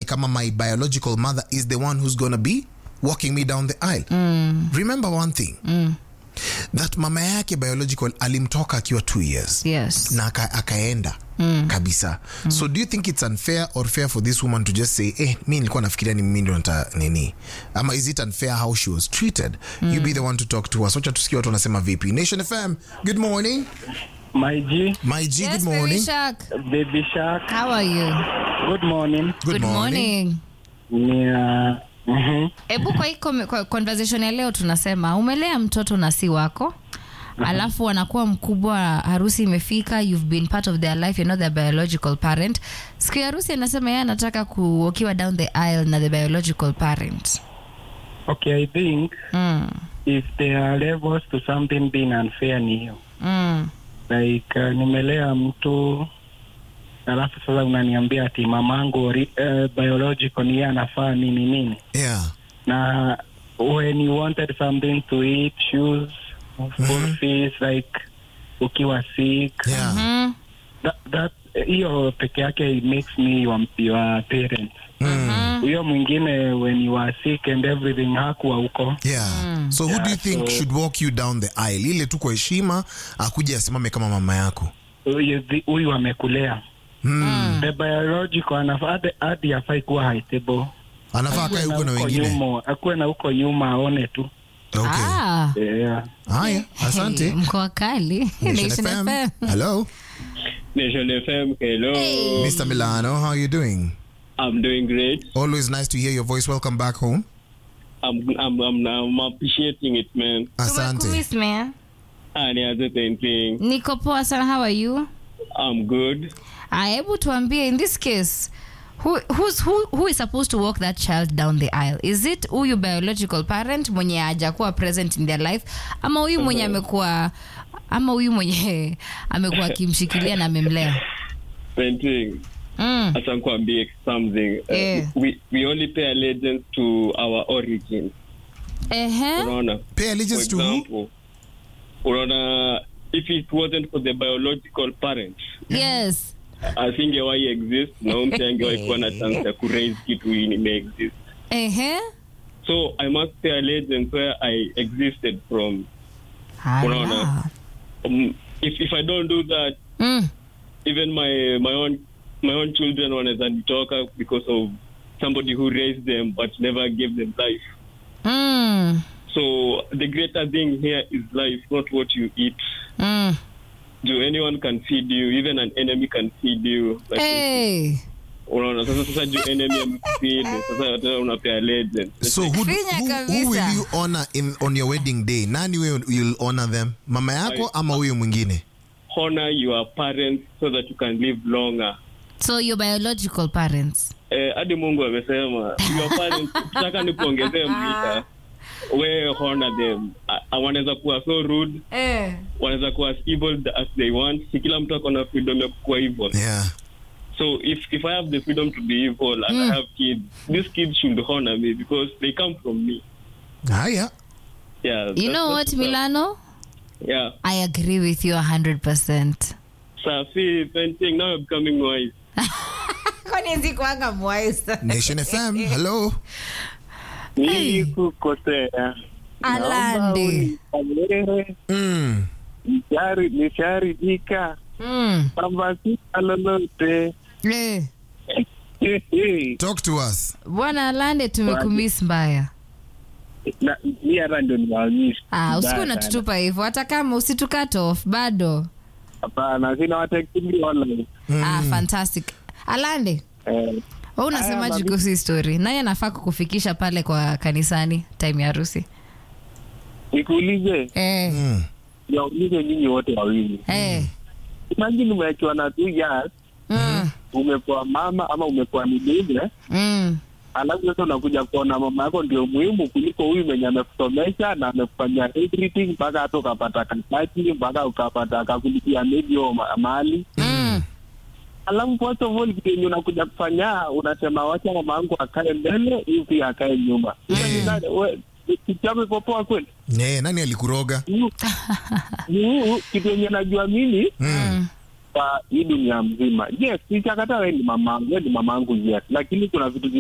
kama my biological mother is the one who's going to be walking me down the aisle. Remember one thing. That mama yake biological alimtoka akiwa 2 years. Yes. Na akaenda kabisa. So do you think it's unfair or fair for this woman to just say, mimi nilikuwa nafikiria ni mimi ndo nini? Ama is it unfair how she was treated? You be the one to talk to us. Wacha tusikie watu wanasema vipi. Nation FM, good morning. My G, yes, good morning. Baby Shark. Baby Shark. How are you? Good morning. Good morning. Ebu kwa hii conversation ya leo tunasema umelea mtoto na si wako. Alafu anakuwa mkubwa, harusi imefika, you've been part of their life, you're not their biological parent. Siku ya harusi anasema yeye anataka kuokiwa down the aisle na the biological parent. Okay, I think if there are levels to something being unfair ni hiyo. Like nimelea mtu alafu sasa unaniambia ati mamangu biological ni anafaa nini. Yeah. Na when you wanted something to eat, shoes, school fees, like ukiwa sick. Yeah. That hiyo peke yake it makes me your parents. Huyo mwingine when you are sick and everything hakuwa huko. Yeah. So who do you think should walk you down the aisle? Ile tu kwa heshima akuje asimame kama mama yako. Huyu amekulea. The biological anafaa hadi afai kuwa haitable. Anafaa kae huko na wengine. Akuwe na huko nyuma aone tu. Okay. Yeah. Haya, asante. Mko kali. Nation FM. Hello. Nation FM, hello. Hey. Mr. Milano, how are you doing? I'm doing great. Always nice to hear your voice. Welcome back home. I'm appreciating it, man. Asante. Tumekumiss, man. Any thing. Niko poa sana, how are you? I'm good. Hebu tuambie, in this case, who is supposed to walk that child down the aisle? Is it huyu biological parent mwenye hajakuwa present in their life, ama huyu mwenye amekuwa akimshikilia na amemlea? Painting. Asankwambie something. We only pay allegiance to our origin. Unaona? Pay allegiance to who? Unaona, if it wasn't for the biological parents. Yes. I think why exist na umtange kuwa na chance ya kuraise kitu hii may exist. So I must pay allegiance where I existed from. Unaona? If I don't do that, even my own children wanaweza nitoka because of somebody who raised them but never gave them life. So the greater thing here is life, not what you eat. Anyone can feed you, even an enemy can feed you. Like unaona sasa juu enemy amekufeed, sasa unapea legend. So who will you honor on your wedding day? Nani will honor them? Mama yako ama huyo mwingine? Honor your parents so that you can live longer. So your biological parents? Hadi Mungu amesema your parents nataka nikuongezee mwita. We honor them. Wanaweza kuwa so rude. Wanaweza kuwa as evil as they want. Si kila mtu akona freedom ya kuwa evil. Yeah. So if I have the freedom to be evil and I have kids, these kids should honor me because they come from me. Yeah. Yeah. You know what, Milano? Yeah. I agree with you 100%. Safi, painting, now I'm becoming wise. Kwani zikuanga wise? Nation FM, hello. Ni kukosea. Alande. Nisharidika. Kwamba si lolote. Talk to us. Bwana Alande, tumekumiss mbaya. Ni hata ndio niwaonyesha. Usiku unatutupa hivyo hata kama usitukat off bado. Hapana, sina watakili online. Fantastic. Alande. Wewe unasemaje kuhusu story? Nani anafaa kukufikisha pale kwa kanisani time ya harusi? Nikuulize. Ya ulize nyinyi wote wawili. Imagine umeachwa na 2 years. Umekuwa mama ama umekuwa midile. Alafu sasa unakuja kuona mama yako ndio muhimu kuliko huyu mwenye amekusomesha na amekufanyia everything mpaka hata ukapata kazi, mpaka ukapata akakulipia medio mali. Alafu first of all kitu unakuja kufanya unasema wacha mama yangu akae mbele hivi akae nyuma. Kichame popoa kweli? Nani alikuroga? Kitu yenye najua mimi kwa hii dunia mzima. Yes, nichakata wewe ni mama yangu, yes. Lakini kuna vitu